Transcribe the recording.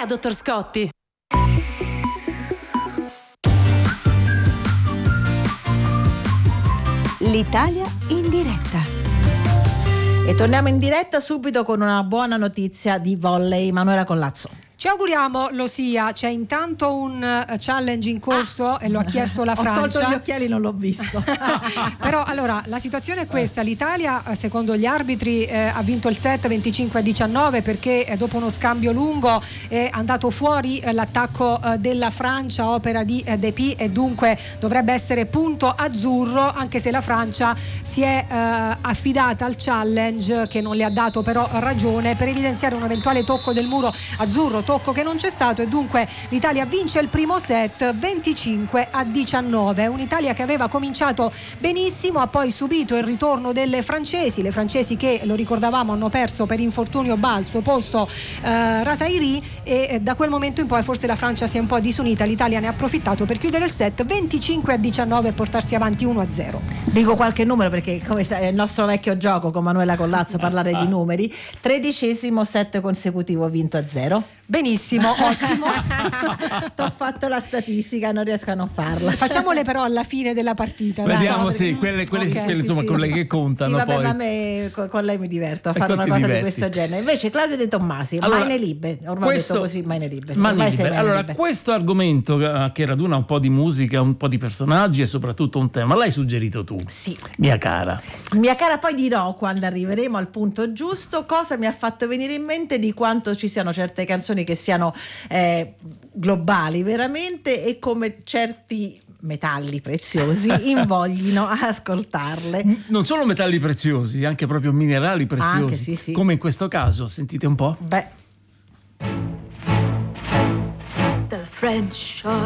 dottor Scotti. L'Italia in diretta. E torniamo in diretta subito con una buona notizia di volley. Manuela Collazzo. Ci auguriamo lo sia. C'è intanto un challenge in corso e lo ha chiesto la Francia. Ho tolto gli occhiali, non l'ho visto. Però allora la situazione è questa: l'Italia secondo gli arbitri ha vinto il set 25-19 perché dopo uno scambio lungo è andato fuori l'attacco della Francia, opera di Depy, e dunque dovrebbe essere punto azzurro, anche se la Francia si è affidata al challenge, che non le ha dato però ragione, per evidenziare un eventuale tocco del muro azzurro, tocco che non c'è stato, e dunque l'Italia vince il primo set 25-19. Un'Italia che aveva cominciato benissimo, ha poi subito il ritorno delle francesi, le francesi che, lo ricordavamo, hanno perso per infortunio al suo posto Ratairi, e da quel momento in poi forse la Francia si è un po' disunita. L'Italia ne ha approfittato per chiudere il set 25-19 e portarsi avanti 1-0. Dico qualche numero perché, come sai, è il nostro vecchio gioco con Manuela Collazzo parlare di numeri. 13° set consecutivo vinto a 0. Benissimo, ottimo. T'ho fatto la statistica, non riesco a non farla. Facciamole però alla fine della partita. Vediamo, dai. sì, quelle insomma, quelle che contano. Sì, vabbè, poi. ma a me con lei mi diverto a fare una ti cosa diverti. di questo genere. Invece Claudio De Tommasi, allora, Meine Liebe, ormai ho detto così, Meine Liebe. Meine Liebe. Allora, questo argomento che raduna un po' di musica, un po' di personaggi e soprattutto un tema, l'hai suggerito tu. Sì. Mia cara, poi dirò quando arriveremo al punto giusto cosa mi ha fatto venire in mente di quanto ci siano certe canzoni che siano globali veramente, e come certi metalli preziosi invoglino a ascoltarle. non solo metalli preziosi, anche proprio minerali preziosi, anche, sì. come in questo caso. Sentite un po'. Beh, The French are